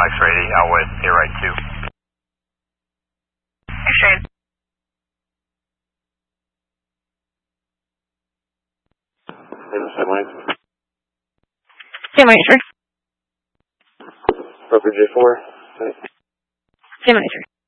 X-ray 80 out with A right 2. X-ray. Sam X-ray. Broker J4. Sam X-ray.